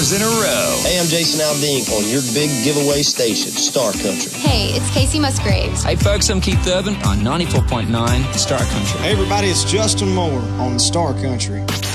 years in a row. Hey, I'm Jason Aldean on your big giveaway station, Star Country. Hey, it's Casey Musgraves. Hey, folks, I'm Keith Urban on 94.9 Star Country. Hey, everybody, it's Justin Moore on Star Country.